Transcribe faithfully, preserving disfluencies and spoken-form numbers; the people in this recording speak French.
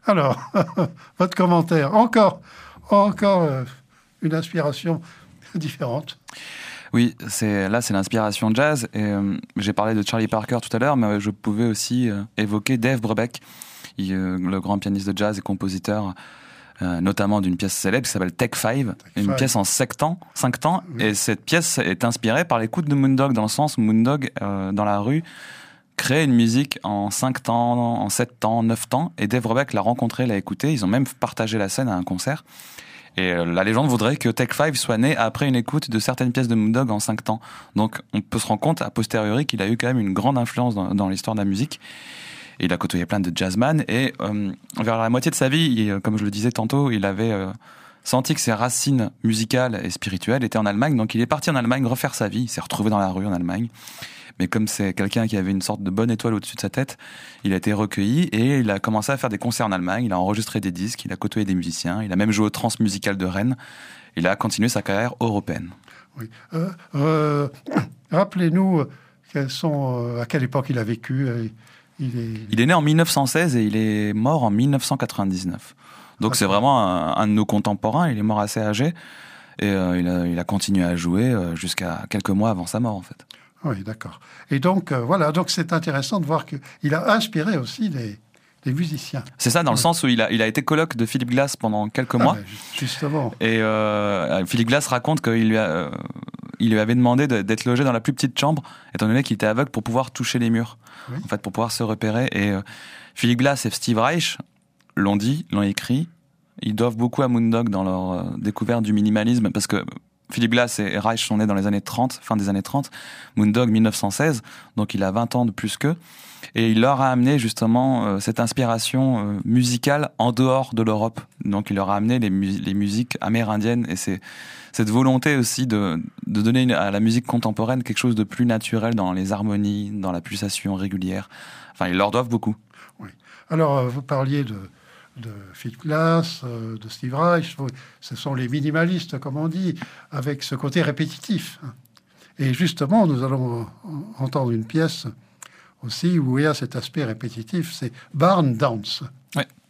Alors, votre commentaire, encore, encore euh, une inspiration différente. Oui, c'est, là c'est l'inspiration jazz. Et, euh, j'ai parlé de Charlie Parker tout à l'heure, mais je pouvais aussi euh, évoquer Dave Brubeck, il, euh, le grand pianiste de jazz et compositeur, euh, notamment d'une pièce célèbre qui s'appelle Take Five, Take une five. pièce en cinq temps. Cinq temps oui. Et cette pièce est inspirée par l'écoute de Moondog, dans le sens où Moondog, euh, dans la rue, crée une musique en cinq temps, en sept temps, neuf temps. Et Dave Brubeck l'a rencontré, l'a écouté. Ils ont même partagé la scène à un concert. Et la légende voudrait que Take Five soit né après une écoute de certaines pièces de Moondog en cinq temps. Donc on peut se rendre compte a posteriori qu'il a eu quand même une grande influence dans, dans l'histoire de la musique. Et il a côtoyé plein de jazzman. Et euh, vers la moitié de sa vie, il, comme je le disais tantôt, il avait euh, senti que ses racines musicales et spirituelles étaient en Allemagne. Donc il est parti en Allemagne refaire sa vie. Il s'est retrouvé dans la rue en Allemagne. Mais comme c'est quelqu'un qui avait une sorte de bonne étoile au-dessus de sa tête, il a été recueilli et il a commencé à faire des concerts en Allemagne. Il a enregistré des disques, il a côtoyé des musiciens, il a même joué au Transmusical de Rennes. Il a continué sa carrière européenne. Oui. Euh, euh, rappelez-nous quels sont, à quelle époque il a vécu. Il est... il est né en mille neuf cent seize et il est mort en mille neuf cent quatre-vingt-dix-neuf. Donc ah, c'est vraiment un, un de nos contemporains. Il est mort assez âgé et euh, il, a, il a continué à jouer jusqu'à quelques mois avant sa mort en fait. Oui, d'accord. Et donc, euh, voilà, donc c'est intéressant de voir qu'il a inspiré aussi des, des musiciens. C'est ça, dans oui. le sens où il a, il a été coloc de Philip Glass pendant quelques mois. Ah, justement. Et euh, Philip Glass raconte qu'il lui, a, euh, il lui avait demandé de, d'être logé dans la plus petite chambre, étant donné qu'il était aveugle, pour pouvoir toucher les murs, oui. en fait, pour pouvoir se repérer. Et euh, Philip Glass et Steve Reich l'ont dit, l'ont écrit. Ils doivent beaucoup à Moondog dans leur euh, découverte du minimalisme, parce que Philip Glass et Reich sont nés dans les années trente, fin des années trente, Moondog mille neuf cent seize, donc il a vingt ans de plus qu'eux, et il leur a amené justement euh, cette inspiration euh, musicale en dehors de l'Europe. Donc il leur a amené les, mu- les musiques amérindiennes, et c'est cette volonté aussi de, de donner à la musique contemporaine quelque chose de plus naturel dans les harmonies, dans la pulsation régulière. Enfin, ils leur doivent beaucoup. Oui. Alors, euh, vous parliez de... de Philip Glass, euh, de Steve Reich, ce sont les minimalistes, comme on dit, avec ce côté répétitif. Et justement, nous allons entendre une pièce aussi où il y a cet aspect répétitif, c'est Barn Dance. Ouais.